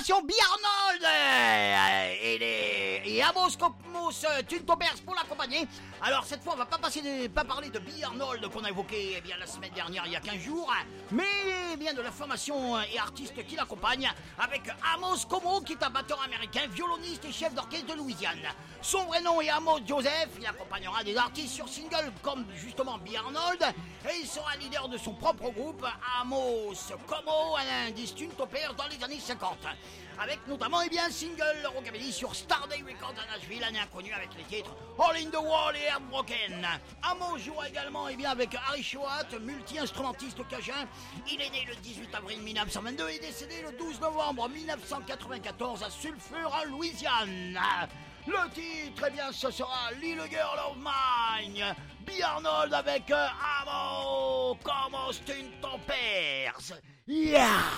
formation Arnold et Amos Cosmos Tuntopers pour l'accompagner. Alors cette fois on va pas parler de Arnold qu'on a évoqué la semaine dernière, il y a 15 jours, mais bien de la formation et artiste qui l'accompagne avec Amos Como, qui est un batteur américain, violoniste et chef d'orchestre de Louisiane. Son vrai nom est Amos Joseph, il accompagnera des artistes sur single comme justement Arnold, et il sera leader de son propre groupe Amos Como, un des Tuntopers dans les années 50. Avec notamment un single rockabilly sur Starday Records à Nashville, année inconnue, avec les titres All in the Wall et Heartbroken. Amos jouera également avec Harry Choat, multi-instrumentiste cajun. Il est né le 18 avril 1922 et décédé le 12 novembre 1994 à Sulphur, en Louisiane. Le titre, ce sera Little Girl of Mine, Arnold avec Amos Como Tuntopers. Yeah!